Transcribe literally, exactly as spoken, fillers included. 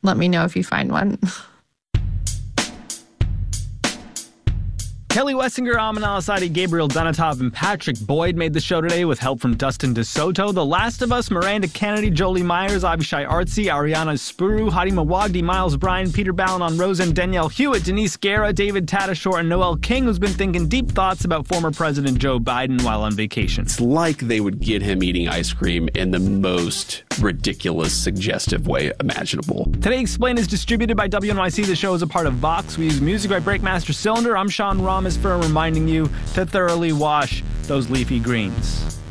let me know if you find one. Kelly Wessinger, Amin Al-Asadi, Gabriel Donatov, and Patrick Boyd made the show today with help from Dustin DeSoto. The Last of Us, Miranda Kennedy, Jolie Myers, Avishai Artsy, Ariana Spuru, Hadi Mawagdi, Miles Bryan, Peter Ballon Rosen, Danielle Hewitt, Denise Guerra, David Tadashore, and Noel King, who's been thinking deep thoughts about former President Joe Biden while on vacation. It's like they would get him eating ice cream in the most ridiculous, suggestive way imaginable. Today Explained is distributed by W N Y C. The show is a part of Vox. We use music by Breakmaster Cylinder. I'm Sean Ramis for reminding you to thoroughly wash those leafy greens.